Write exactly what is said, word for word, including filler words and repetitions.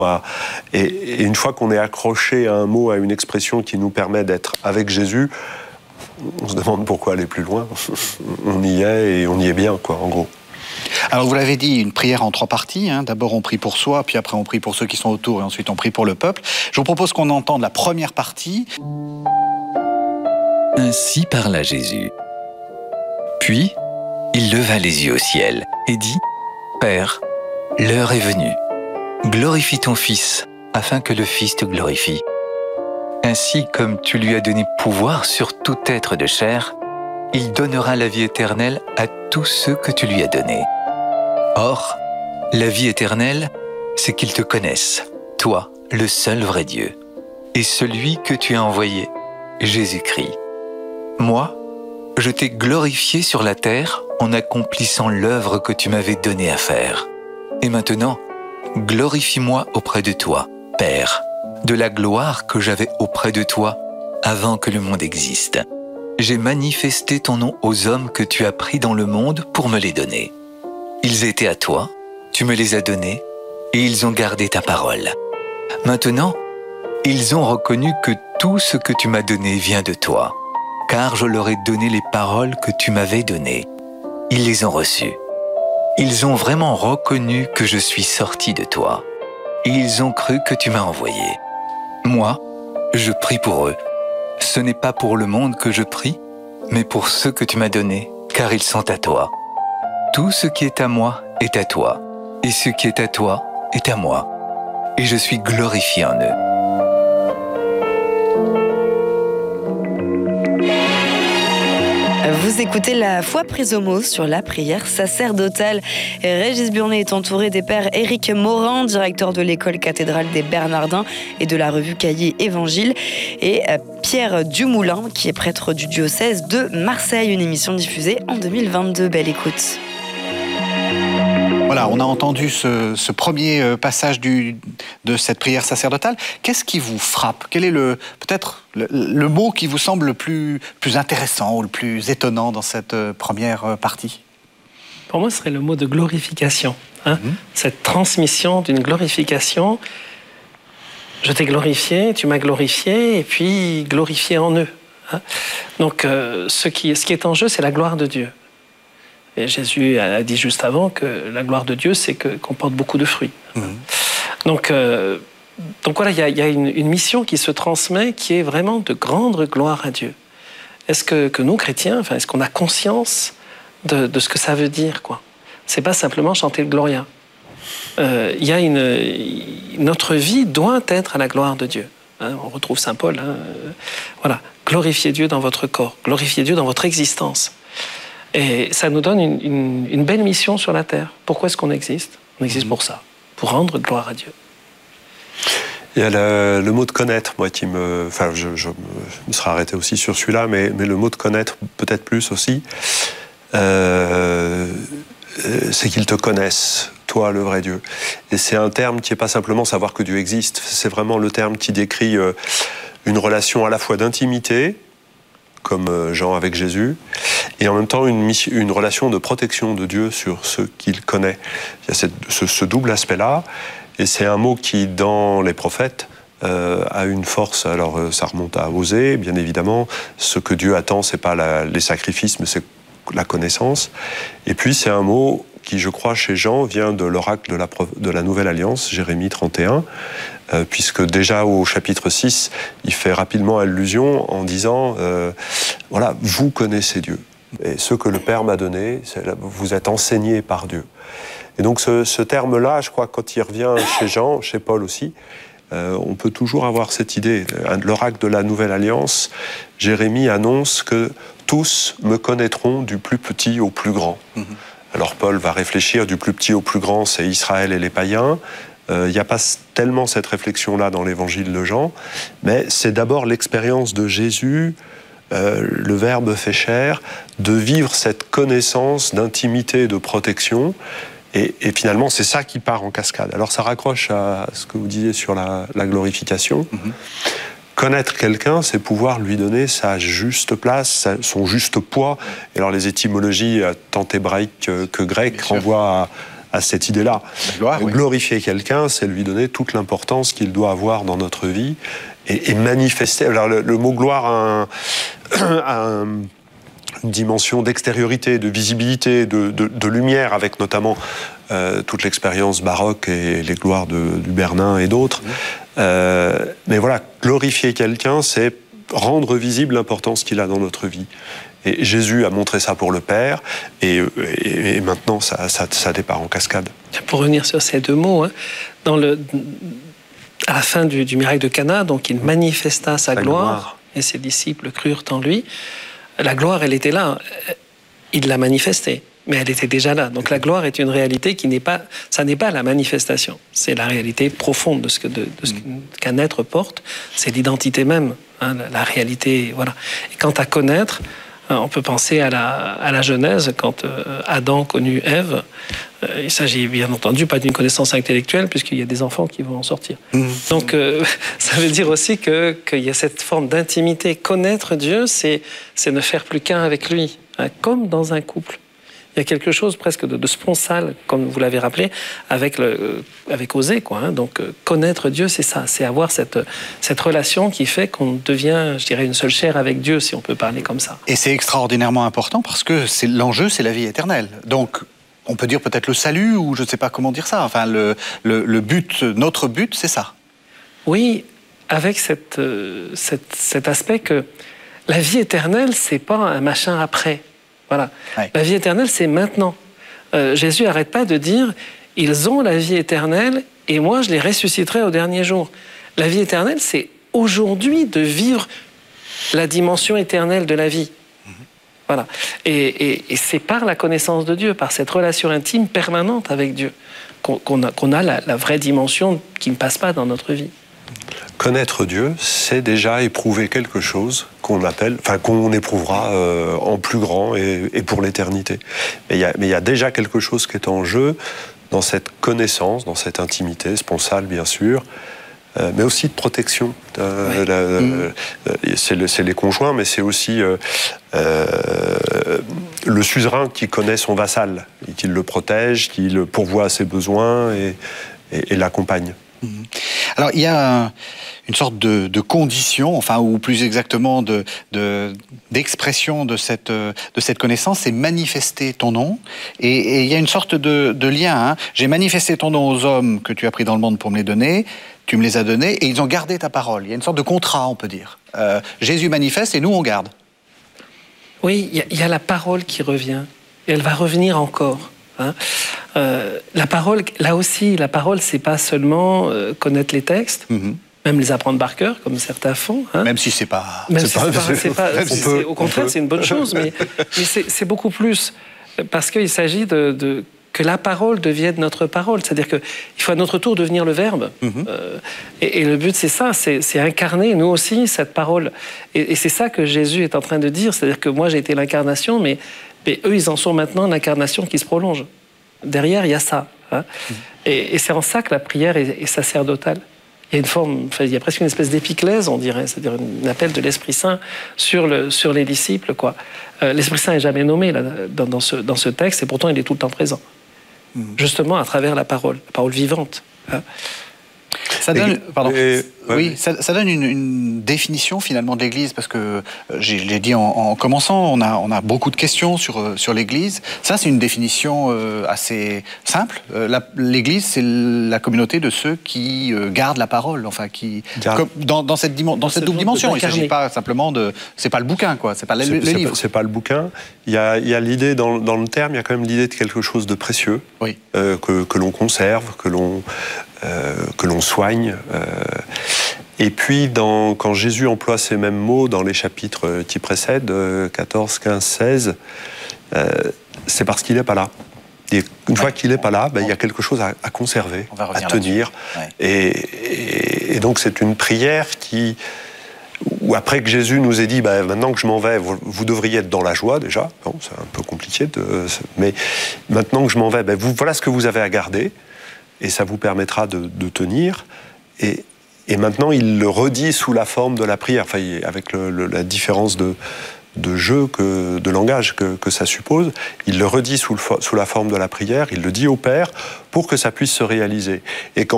Et, et une fois qu'on est accroché à un mot, à une expression qui nous permet d'être avec Jésus, on se demande pourquoi aller plus loin. On y est et on y est bien, quoi, en gros. Alors vous l'avez dit, une prière en trois parties. Hein. D'abord on prie pour soi, puis après on prie pour ceux qui sont autour, et ensuite on prie pour le peuple. Je vous propose qu'on entende la première partie. Ainsi parla Jésus. Puis, il leva les yeux au ciel et dit : Père, l'heure est venue. Glorifie ton Fils, afin que le Fils te glorifie. Ainsi, comme tu lui as donné pouvoir sur tout être de chair, il donnera la vie éternelle à tous ceux que tu lui as donnés. Or, la vie éternelle, c'est qu'ils te connaissent, toi, le seul vrai Dieu, et celui que tu as envoyé, Jésus-Christ. Moi, je t'ai glorifié sur la terre en accomplissant l'œuvre que tu m'avais donnée à faire. Et maintenant, glorifie-moi auprès de toi, Père, de la gloire que j'avais auprès de toi avant que le monde existe. J'ai manifesté ton nom aux hommes que tu as pris dans le monde pour me les donner. Ils étaient à toi, tu me les as donnés, et ils ont gardé ta parole. Maintenant, ils ont reconnu que tout ce que tu m'as donné vient de toi, car je leur ai donné les paroles que tu m'avais données. Ils les ont reçues. Ils ont vraiment reconnu que je suis sorti de toi, et ils ont cru que tu m'as envoyé. Moi, je prie pour eux. Ce n'est pas pour le monde que je prie, mais pour ceux que tu m'as donnés, car ils sont à toi. Tout ce qui est à moi est à toi, et ce qui est à toi est à moi, et je suis glorifié en eux. Vous écoutez La Foi prise au mot sur la prière sacerdotale. Régis Burnet est entouré des pères Éric Morin, directeur de l'école cathédrale des Bernardins et de la revue Cahiers Évangile, et Pierre Dumoulin, qui est prêtre du diocèse de Marseille. Une émission diffusée en deux mille vingt-deux. Belle écoute. Voilà, on a entendu ce, ce premier passage du, de cette prière sacerdotale. Qu'est-ce qui vous frappe ? Quel est le peut-être le, le mot qui vous semble le plus, plus intéressant ou le plus étonnant dans cette première partie ? Pour moi, ce serait le mot de glorification. Hein ? Mmh. Cette transmission d'une glorification. Je t'ai glorifié, tu m'as glorifié, et puis glorifié en eux. Hein ? Donc, euh, ce, qui, ce qui est en jeu, c'est la gloire de Dieu. Et Jésus a dit juste avant que la gloire de Dieu, c'est que, qu'on porte beaucoup de fruits. Mmh. Donc, euh, donc voilà, il y a, y a une, une mission qui se transmet qui est vraiment de grande gloire à Dieu. Est-ce que, que nous, chrétiens, enfin, est-ce qu'on a conscience de, de ce que ça veut dire, quoi ? C'est pas simplement chanter le Gloria. Euh, y a une, notre vie doit être à la gloire de Dieu. Hein, on retrouve Saint Paul. Hein, euh, voilà, glorifiez Dieu dans votre corps, glorifiez Dieu dans votre existence. Et ça nous donne une, une, une belle mission sur la terre. Pourquoi est-ce qu'on existe ? On existe pour ça, pour rendre gloire à Dieu. Il y a le, le mot de connaître, moi, qui me... Enfin, je, je, je me serais arrêté aussi sur celui-là, mais, mais le mot de connaître, peut-être plus aussi, euh, c'est qu'ils te connaissent, toi, le vrai Dieu. Et c'est un terme qui n'est pas simplement savoir que Dieu existe, c'est vraiment le terme qui décrit euh, une relation à la fois d'intimité, comme Jean avec Jésus, et en même temps une, mission, une relation de protection de Dieu sur ceux qu'il connaît. Il y a cette, ce, ce double aspect-là, et c'est un mot qui, dans les prophètes, euh, a une force. Alors, ça remonte à Osée, bien évidemment. Ce que Dieu attend, c'est pas la, les sacrifices, mais c'est la connaissance. Et puis, c'est un mot qui, je crois, chez Jean, vient de l'oracle de la, de la Nouvelle Alliance, Jérémie trente et un, euh, puisque déjà au chapitre six, il fait rapidement allusion en disant euh, « Voilà, vous connaissez Dieu. Et ce que le Père m'a donné, c'est, vous êtes enseigné par Dieu. » Et donc ce, ce terme-là, je crois, quand il revient chez Jean, chez Paul aussi, euh, on peut toujours avoir cette idée. L'oracle de la Nouvelle Alliance, Jérémie annonce que tous me connaîtront du plus petit au plus grand. Mmh. Alors Paul va réfléchir du plus petit au plus grand, c'est Israël et les païens. Il euh, n'y a pas tellement cette réflexion-là dans l'évangile de Jean, mais c'est d'abord l'expérience de Jésus, euh, le Verbe fait chair, de vivre cette connaissance d'intimité et de protection. Et, et finalement, c'est ça qui part en cascade. Alors ça raccroche à ce que vous disiez sur la, la glorification. Mm-hmm. Connaître quelqu'un, c'est pouvoir lui donner sa juste place, sa, son juste poids. Et alors les étymologies, tant hébraïques que, que grecques, renvoient à cette idée-là. Gloire, oui. Glorifier quelqu'un, c'est lui donner toute l'importance qu'il doit avoir dans notre vie et, et manifester. Alors le, le mot gloire a, un, a un, une dimension d'extériorité, de visibilité, de, de, de lumière, avec notamment euh, toute l'expérience baroque et les gloires de, du Bernin et d'autres. Mmh. Euh, mais voilà, glorifier quelqu'un, c'est rendre visible l'importance qu'il a dans notre vie. Et Jésus a montré ça pour le Père, et, et, et maintenant ça, ça, ça départ en cascade. Pour revenir sur ces deux mots, hein, dans le, à la fin du, du miracle de Cana, donc il manifesta sa, sa gloire, gloire, et ses disciples crurent en lui. La gloire, elle était là, il l'a manifestée, mais elle était déjà là. Donc la gloire est une réalité qui n'est pas, ça n'est pas la manifestation, c'est la réalité profonde de ce que, de, de ce qu'un être porte, c'est l'identité même, hein, la, la réalité, voilà. Et quant à connaître, on peut penser à la, à la Genèse, quand euh, Adam connut Ève. Euh, il s'agit bien entendu pas d'une connaissance intellectuelle, puisqu'il y a des enfants qui vont en sortir. Mmh. Donc euh, ça veut dire aussi que, qu'il y a cette forme d'intimité. Connaître Dieu, c'est, c'est ne faire plus qu'un avec lui, hein, comme dans un couple. Il y a quelque chose presque de, de sponsal, comme vous l'avez rappelé, avec, le, avec Osée, quoi. Hein. Donc, euh, connaître Dieu, c'est ça. C'est avoir cette, cette relation qui fait qu'on devient, je dirais, une seule chair avec Dieu, si on peut parler comme ça. Et c'est extraordinairement important parce que c'est, l'enjeu, c'est la vie éternelle. Donc, on peut dire peut-être le salut, ou je ne sais pas comment dire ça. Enfin, le, le, le but, notre but, c'est ça. Oui, avec cette, euh, cette, cet aspect que la vie éternelle, c'est pas un machin après. Voilà. Ouais. La vie éternelle, c'est maintenant. Euh, Jésus n'arrête pas de dire « Ils ont la vie éternelle et moi, je les ressusciterai au dernier jour ». La vie éternelle, c'est aujourd'hui de vivre la dimension éternelle de la vie. Mm-hmm. Voilà. Et, et, et c'est par la connaissance de Dieu, par cette relation intime permanente avec Dieu, qu'on, qu'on a, qu'on a la, la vraie dimension qui ne passe pas dans notre vie. Connaître Dieu, c'est déjà éprouver quelque chose qu'on appelle, enfin qu'on éprouvera euh, en plus grand et, et pour l'éternité. Mais il y a, mais il y a déjà quelque chose qui est en jeu dans cette connaissance, dans cette intimité sponsale bien sûr, euh, mais aussi de protection. Euh, oui. la, mmh. euh, c'est, le, c'est les conjoints, mais c'est aussi euh, euh, le suzerain qui connaît son vassal, et qui le protège, qui le pourvoit à ses besoins et, et, et l'accompagne. Alors, il y a une sorte de, de condition, enfin, ou plus exactement de, de, d'expression de cette, de cette connaissance, c'est manifester ton nom. Et, et il y a une sorte de, de lien. Hein. J'ai manifesté ton nom aux hommes que tu as pris dans le monde pour me les donner, tu me les as donnés, et ils ont gardé ta parole. Il y a une sorte de contrat, on peut dire. Euh, Jésus manifeste et nous, on garde. Oui, il y, y a la parole qui revient, et elle va revenir encore. Hein. Euh, la parole, là aussi, la parole, c'est pas seulement euh, connaître les textes, mm-hmm. même les apprendre par cœur, comme certains font. Hein. Même si c'est pas. Même c'est si pas, c'est pas, c'est pas, même c'est, si peut, au contraire, c'est une bonne chose, mais, mais c'est, c'est beaucoup plus parce qu'il s'agit de, de que la parole devienne notre parole, c'est-à-dire que il faut à notre tour devenir le Verbe. Mm-hmm. Euh, et, et le but, c'est ça, c'est, c'est incarner nous aussi cette parole. Et, et c'est ça que Jésus est en train de dire, c'est-à-dire que moi, j'ai été l'incarnation, mais, mais eux, ils en sont maintenant l'incarnation qui se prolonge. Derrière, il y a ça. Hein. Mmh. Et, et c'est en ça que la prière est, est sacerdotale. Il y a une forme, enfin, il y a presque une espèce d'épiclèse, on dirait, c'est-à-dire un appel de l'Esprit Saint sur, le, sur les disciples, quoi. Euh, L'Esprit Saint n'est jamais nommé là, dans, dans, ce, dans ce texte, et pourtant il est tout le temps présent. Mmh. Justement à travers la parole, la parole vivante. Hein. Ça donne, pardon, et, ouais. oui, ça, ça donne une, une définition finalement de l'Église, parce que j'ai, j'ai dit en, en commençant, on a, on a beaucoup de questions sur, sur l'Église. Ça, c'est une définition euh, assez simple. Euh, la, L'Église, c'est la communauté de ceux qui euh, gardent la parole, enfin qui comme, dans, dans cette, dim- dans cette double dimension. Il ne s'agit pas simplement de, c'est pas le bouquin, quoi. C'est pas le, c'est, le c'est livre. Pas, c'est pas le bouquin. Il y a, il y a l'idée dans, dans le terme, il y a quand même l'idée de quelque chose de précieux, oui. euh, que, que l'on conserve, que l'on Euh, que l'on soigne. Euh, et puis, dans, quand Jésus emploie ces mêmes mots dans les chapitres qui précèdent, euh, quatorze, quinze, seize, euh, c'est parce qu'il n'est pas là. Et une ouais. fois qu'il n'est pas là, ben, il y a quelque chose à, à conserver, à tenir. Ouais. Et, et, et donc, c'est une prière qui... Ou après que Jésus nous ait dit, ben, maintenant que je m'en vais, vous, vous devriez être dans la joie déjà. Bon, c'est un peu compliqué, de, mais maintenant que je m'en vais, ben, vous, voilà ce que vous avez à garder. Et ça vous permettra de, de tenir. Et, et maintenant, il le redit sous la forme de la prière, enfin, avec le, le, la différence de, de jeu, que, de langage que, que ça suppose. Il le redit sous, le, sous la forme de la prière, il le dit au Père pour que ça puisse se réaliser. Et quand